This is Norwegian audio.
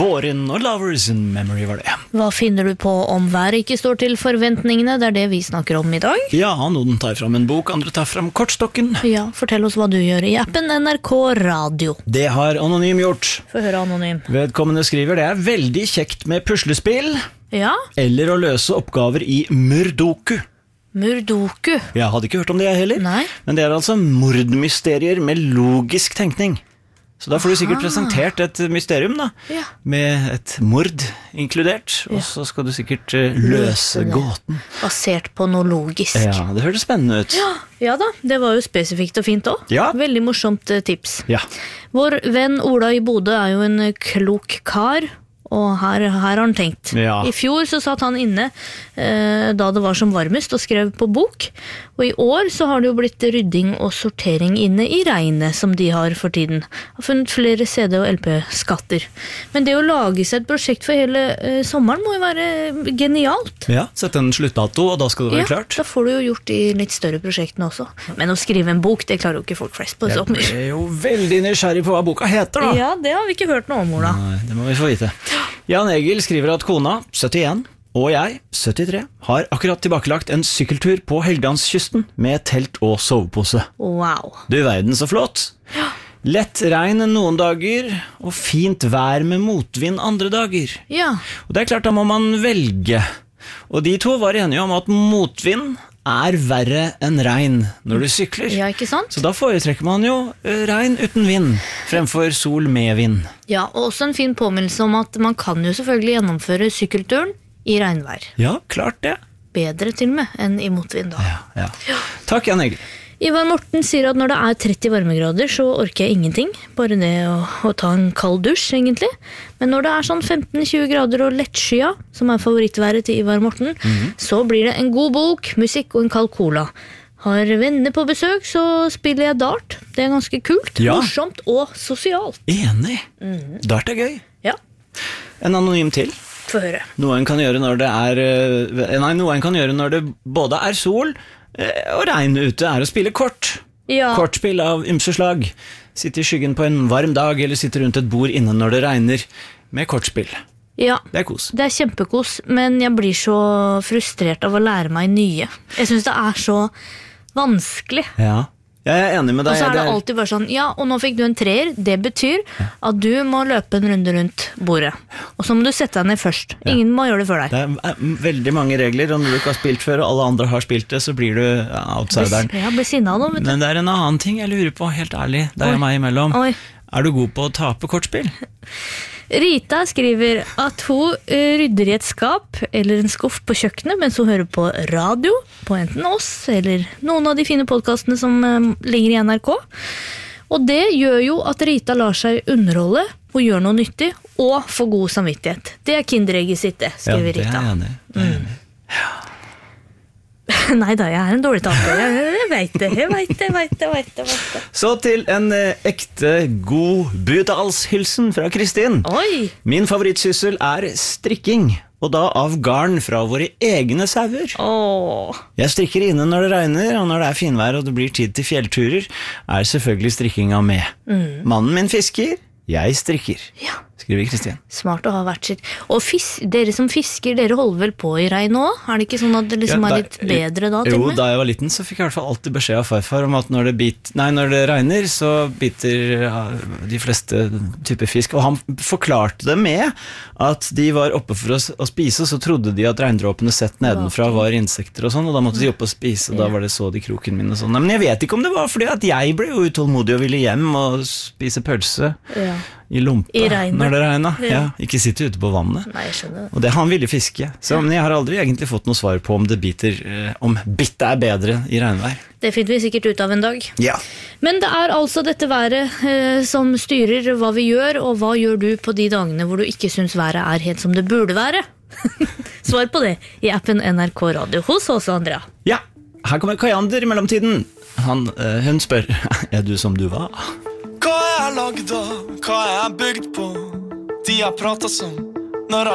Våren og Lovers in Memory var det. Hva finner du på om været ikke står til forventningene? Det det vi snakker om i dag. Ja, noen tar fram en bok, andre tar fram kortstokken. Ja, fortell oss hva du gjør i appen NRK Radio. Det har Anonym gjort. Få høre Anonym. Vedkommende skriver det veldig kjekt med puslespill, Ja, eller å løse oppgaver i Murdoku. Murdoku. Jeg hadde ikke hørt om det jeg heller. Nei. Men det altså mordmysterier med logisk tenkning. Så da får du sikkert presentert et mysterium da, Ja. med et mord inkludert, og så skal du sikkert løse det. gåten. Basert på noe logisk. Ja, det hørtes spennende ut. Ja da, det var jo spesifikt og fint også. Ja. Veldig morsomt tips. Ja. Vår venn Ola i Bodø jo en klok kar, og her har han tenkt. Ja. I fjor så satt han inne da det var som varmest og skrev på bok, og i år så har det jo blitt rydding og sortering inne i regnet som de har for tiden. Har funnet flere CD- og LP-skatter. Men det å lage seg et prosjekt for hele sommeren må jo være genialt. Ja, sett en sluttdato, og da skal det være klart. Da får du jo gjort de litt større prosjektene også. Men å skrive en bok, det klarer jo ikke folk flest på Jeg sommer. ble jo veldig nysgjerrig på hva boka heter da. Ja, det har vi ikke hørt noe om, Ola. Nei, det må vi få vite. Jan Egil skriver at kona, 71, og jeg, 73, har akkurat tilbakelagt en sykkeltur på Helgelandskysten med telt og sovepose. Wow. Du verden så flott. Lett regn noen dager, og fint vær med motvind andre dager. Ja, Og det klart, da må man velge. Og de to var enige om at motvind verre enn regn når du sykler. ja, ikke sant? Så da foretrekker man jo regn uten vind, fremfor sol med vind. Ja, og også en fin påminnelse om at man kan jo selvfølgelig gjennomføre sykkelturen i regnvær. Ja, klart det. Bedre til og med enn i motvind da. Ja. Takk, Jan Egil. Ivar Morten sier at når det 30 varmegrader, så orker jeg ingenting. Bare det å ta en kald dusj, egentlig. Men når det sånn 15-20 grader og lettskya, som favorittværet til Ivar Morten, så blir det en god bok, musikk og en kald cola. Har venner på besøk, så spiller jeg dart. Det ganske kult, Ja. morsomt og sosialt. Enig. Dart gøy. Ja, En anonym til. få høre. Noe en kan gjøre når det både sol og regn ute, å spille kort. Ja, Kortspill av ymse slag. Sitte i skyggen på en varm dag, eller sitte rundt et bord inne når det regner, med kortspill. ja. Det kos. Det kjempekos, men jeg blir så frustrert av å lære meg nye. Jeg synes det så vanskelig. Ja, jeg enig med Og deg. så det alltid bare sånn, ja, og nå fikk du en 3er. Det betyr at du må løpe en runde rundt bordet. Og så må du sette deg ned først. Ingen må gjøre det for deg. Det veldig mange regler, og når du ikke har spilt før, og alle andre har spilt det, så blir du outsideren. Jeg blir sinnet av noe, vet du. Men det en annen ting jeg lurer på, helt ærlig, deg og meg imellom. Oi. Du god på å tape kortspill? Rita skriver at hun rydder i et skap eller en skuff på kjøkkenet mens hun hører på radio, på enten oss eller noen av de fine podcastene som ligger i NRK. Og det gjør jo at Rita lar seg underholde og gjør noe nyttig og får god samvittighet. Det kinderegget sitt, det, skriver Rita. Ja, det jeg enig. Nei da, jeg en dårlig tante. Jeg vet det. Så til en ekte god budalshilsen fra Kristin. Oi! Min favorittsyssel strikking, og da av garn fra våre egne sauer. Åh. Jeg strikker inne når det regner, og når det finvær og det blir tid til fjellturer, selvfølgelig strikkinga med. Mannen min fisker, jeg strikker, skriver Kristin. Smart å ha hvert sitt. Og dere som fisker, dere holder vel på i regn også? Det ikke sånn at det liksom litt bedre da? Jo, da jeg var liten så fikk jeg i hvert fall alltid beskjed av farfar om at når det regner, så biter de fleste typer fisk. Og han forklarte det med at de var oppe for å spise, så trodde de at regndråpene sett nedenfra var insekter og sånn, og da måtte de opp og spise, og da var det så de kroken min og sånn. Men jeg vet ikke om det var fordi at jeg ble jo utålmodig og ville hjem og spise pølse. Ja. I lompe I regnet. når det regnet. Ja. Ja, ikke sitte ute på vannet. Nei, jeg skjønner det. Og det han ville fiske. Men jeg har aldri egentlig fått noe svar på om det biter, om bittet bedre i regnvær. Det finner vi sikkert ut av en dag. Ja. Men det altså dette været som styrer hva vi gjør, og hva gjør du på de dagene hvor du ikke synes været helt som det burde være? Svar på det i appen NRK Radio hos oss, Andrea. Ja, her kommer Kajander i mellomtiden. Hun spør, du som du var? Hva jeg lagd av, hva jeg bygd på. De har pratet som